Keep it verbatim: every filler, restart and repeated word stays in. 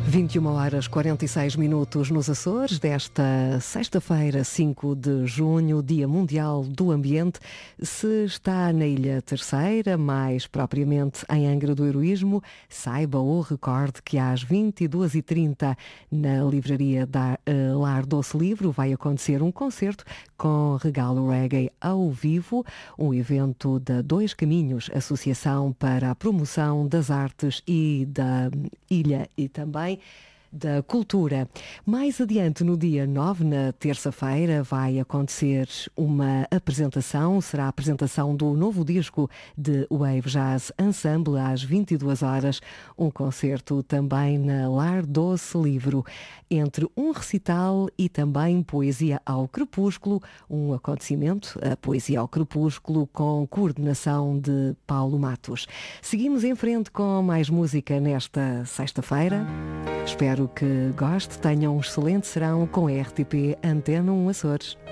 vinte e uma horas quarenta e seis minutos nos Açores, desta sexta-feira, cinco de junho, Dia Mundial do Ambiente. Se está na Ilha Terceira, mais propriamente em Angra do Heroísmo, saiba ou recorde que às vinte e duas e trinta na livraria da uh, Lar Doce Livro vai acontecer um concerto com regalo reggae ao vivo, um evento da Dois Caminhos, Associação para a Promoção das Artes e da Ilha e também da cultura. Mais adiante, no dia nove, na terça-feira, vai acontecer uma apresentação, será a apresentação do novo disco de Wave Jazz Ensemble às vinte e duas horas, um concerto também na Lar Doce Livro, entre um recital e também poesia ao crepúsculo, um acontecimento, a poesia ao crepúsculo, com coordenação de Paulo Matos. Seguimos em frente com mais música nesta sexta-feira. Espero que goste, tenha um excelente serão com a R T P Antena um Açores.